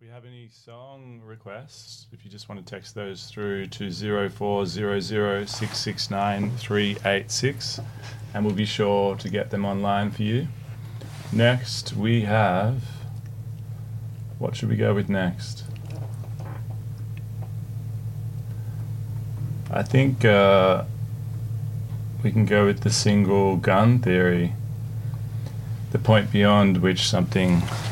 we have any song requests, if you just want to text those through to 0400 and we'll be sure to get them online for you. Next, we have... What should we go with next? I think we can go with the single Gun Theory. The point beyond which something